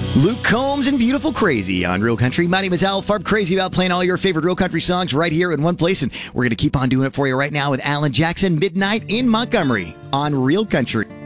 Luke Combs and Beautiful Crazy on Real Country. My name is Al Farb, crazy about playing all your favorite Real Country songs right here in one place, and we're going to keep on doing it for you right now with Alan Jackson, Midnight in Montgomery on Real Country.